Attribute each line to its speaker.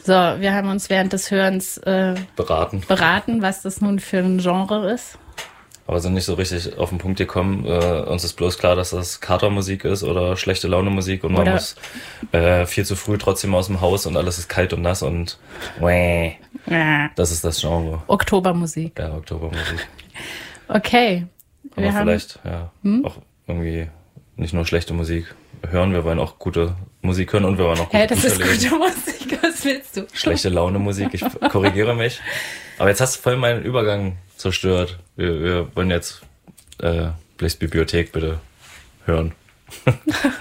Speaker 1: So, wir haben uns während des Hörens beraten, was das nun für ein Genre ist.
Speaker 2: Aber sind nicht so richtig auf den Punkt gekommen. Uns ist bloß klar, dass das Katermusik ist oder schlechte Laune Musik und man muss viel zu früh trotzdem aus dem Haus und alles ist kalt und nass und das ist das Genre.
Speaker 1: Oktobermusik.
Speaker 2: Ja, Oktobermusik.
Speaker 1: Okay.
Speaker 2: Aber vielleicht auch irgendwie nicht nur schlechte Musik hören, wir wollen auch gute Musik hören und wir wollen auch gute
Speaker 1: das
Speaker 2: Bücher
Speaker 1: ist
Speaker 2: lesen.
Speaker 1: gute Musik, was willst du?
Speaker 2: Schlechte Laune Musik, ich korrigiere mich. Aber jetzt hast du voll meinen Übergang zerstört. Wir wollen jetzt Bliss Bibliothek bitte hören.